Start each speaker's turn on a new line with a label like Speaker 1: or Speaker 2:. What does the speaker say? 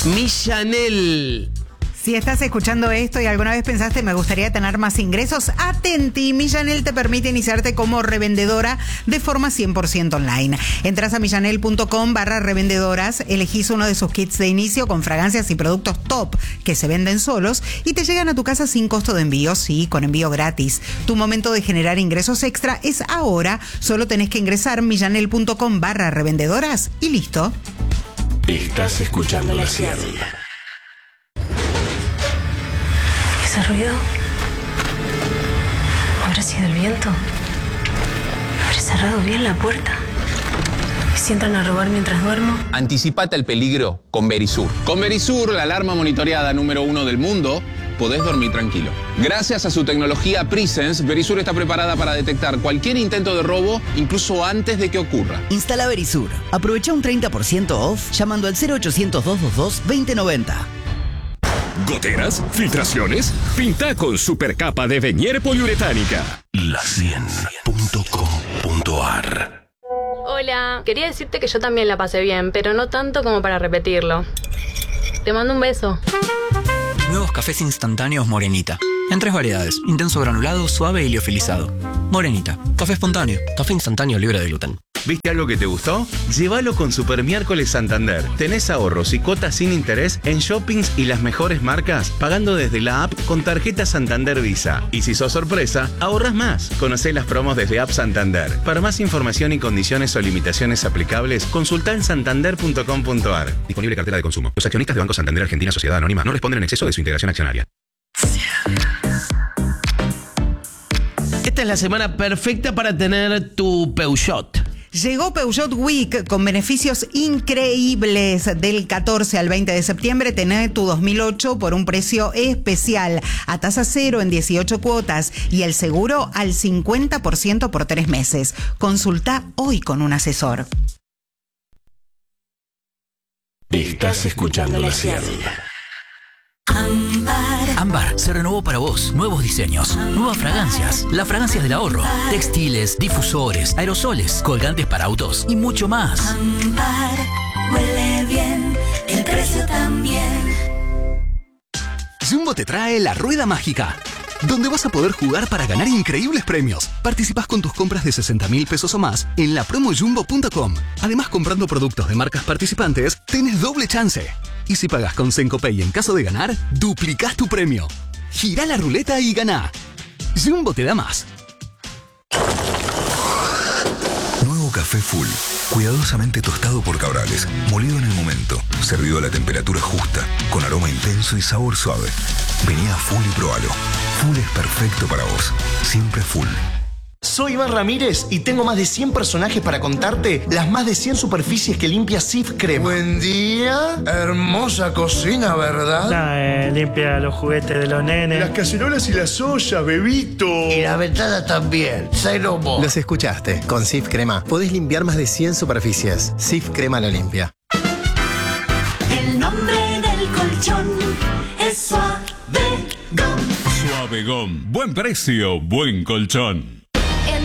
Speaker 1: Millanel.
Speaker 2: Si estás escuchando esto y alguna vez pensaste me gustaría tener más ingresos, atenti, Millanel te permite iniciarte como revendedora de forma 100% online. Entras a millanel.com/revendedoras, elegís uno de sus kits de inicio con fragancias y productos top que se venden solos y te llegan a tu casa sin costo de envío, sí, con envío gratis. Tu momento de generar ingresos extra es ahora, solo tenés que ingresar millanel.com/revendedoras y listo.
Speaker 3: Estás escuchando La Sierra.
Speaker 4: ¿Ese ruido? ¿Habrá sido el viento? ¿Habré cerrado bien la puerta? ¿Y si entran a robar mientras duermo?
Speaker 5: Anticipate al peligro con Verisur. Con Verisur, la alarma monitoreada número 1 del mundo, podés dormir tranquilo. Gracias a su tecnología Presence, Verisur está preparada para detectar cualquier intento de robo, incluso antes de que ocurra.
Speaker 6: Instala Verisur. Aprovecha un 30% off llamando al 0800-222-2090.
Speaker 7: ¿Goteras? ¿Filtraciones? Pinta con supercapa de Venier poliuretánica.
Speaker 3: La100.com.ar.
Speaker 8: Hola, quería decirte que yo también la pasé bien, pero no tanto como para repetirlo. Te mando un beso.
Speaker 9: Nuevos cafés instantáneos Morenita. En 3 variedades: intenso granulado, suave y liofilizado. Morenita, café espontáneo.
Speaker 1: Café instantáneo libre de gluten.
Speaker 10: ¿Viste algo que te gustó? Llévalo con Super Miércoles Santander. Tenés ahorros y cuotas sin interés en shoppings y las mejores marcas, pagando desde la app con tarjeta Santander Visa. Y si sos sorpresa, ahorras más. Conocé las promos desde App Santander. Para más información y condiciones o limitaciones aplicables, consultá en santander.com.ar. Disponible cartera de consumo. Los accionistas de Banco Santander Argentina Sociedad Anónima no responden en exceso de su integración accionaria.
Speaker 1: Esta es la semana perfecta para tener tu Peugeot.
Speaker 2: Llegó Peugeot Week con beneficios increíbles. Del 14 al 20 de septiembre tenés tu 2008 por un precio especial, a tasa cero en 18 cuotas y el seguro al 50% por 3 meses. Consulta hoy con un asesor.
Speaker 3: Estás escuchando La Sierra.
Speaker 6: Ámbar se renovó para vos. Nuevos diseños, nuevas fragancias, las fragancias del ahorro, textiles, difusores, aerosoles, colgantes para autos y mucho más.
Speaker 11: Ámbar huele bien, el precio también.
Speaker 12: Jumbo te trae la Rueda Mágica, donde vas a poder jugar para ganar increíbles premios. Participás con tus compras de 60.000 pesos o más en la promojumbo.com. Además, comprando productos de marcas participantes, tenés doble chance. Y si pagas con Sencopay en caso de ganar, duplicás tu premio. Girá la ruleta y ganá. Jumbo te da más.
Speaker 3: Nuevo café Full. Cuidadosamente tostado por Cabrales. Molido en el momento. Servido a la temperatura justa. Con aroma intenso y sabor suave. Vení a Full y probalo. Full es perfecto para vos. Siempre Full.
Speaker 13: Soy Iván Ramírez y tengo más de 100 personajes para contarte las más de 100 superficies que limpia Cif Crema.
Speaker 14: Buen día. Hermosa cocina, ¿verdad?
Speaker 15: Limpia los juguetes de los nenes.
Speaker 14: Las cacerolas y las ollas, bebito.
Speaker 13: Y la ventana también. Ceromo.
Speaker 16: Los escuchaste. Con Cif Crema podés limpiar más de 100 superficies. Cif Crema lo limpia.
Speaker 11: El nombre del colchón es Suavegom.
Speaker 7: Suavegom. Buen precio, buen colchón.